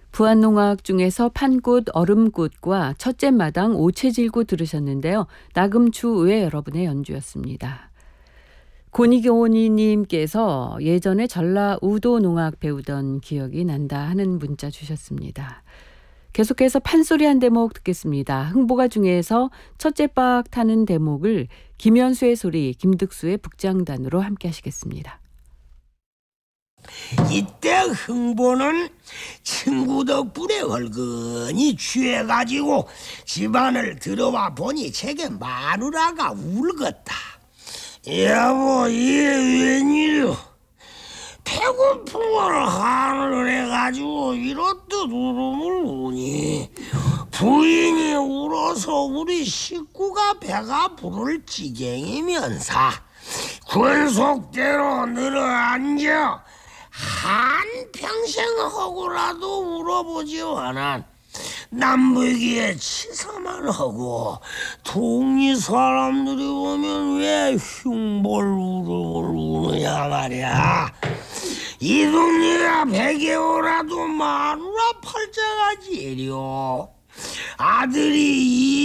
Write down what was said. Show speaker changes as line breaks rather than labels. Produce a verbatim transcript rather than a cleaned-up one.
부안농악 중에서 판꽃, 얼음꽃과 첫째 마당, 오체질고 들으셨는데요. 나금추 외 여러분의 연주였습니다. 고니교니님께서 예전에 전라 우도농악 배우던 기억이 난다 하는 문자 주셨습니다. 계속해서 판소리 한 대목 듣겠습니다. 흥보가 중에서 첫째 박 타는 대목을 김현수의 소리, 김득수의 북장단으로 함께 하시겠습니다.
이때 흥보는 친구 덕분에 얼근히 취해가지고 집안을 들어와 보니 제게 마누라가 울겄다. 여보, 이게 웬일이오? 배고픈 걸 한을 해가지고 이렇듯 울음을 우니 부인이 울어서 우리 식구가 배가 부를 지경이면서 군속대로 늘어앉아 한평생하고라도 울어보지만은 남보기에 치사만 하고 동리 사람들이 보면 왜 흉볼 울음을 우느냐 말이야. 이 동리가 백개월라도 마누라 팔자가 지려. 아들이 이